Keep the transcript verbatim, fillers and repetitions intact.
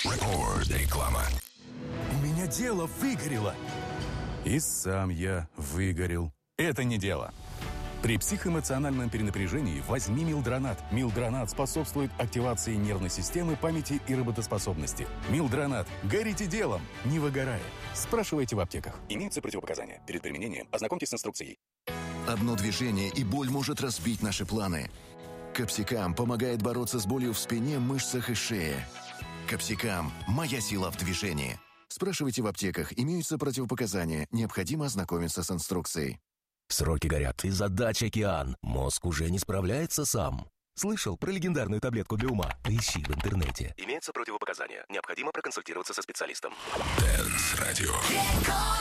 Реклама. У меня дело выгорело. И сам я выгорел. Это не дело. При психоэмоциональном перенапряжении возьми Милдронат. Милдронат способствует активации нервной системы, памяти и работоспособности. Милдронат. Горите делом, не выгорая. Спрашивайте в аптеках. Имеются противопоказания. Перед применением ознакомьтесь с инструкцией. Одно движение, и боль может разбить наши планы. Капсикам помогает бороться с болью в спине, мышцах и шее. Капсикам – моя сила в движении. Спрашивайте в аптеках, имеются противопоказания, необходимо ознакомиться с инструкцией. Сроки горят, и задач океан. Мозг уже не справляется сам. Слышал про легендарную таблетку для ума? Поищи в интернете. Имеются противопоказания. Необходимо проконсультироваться со специалистом. Дэнс Радио.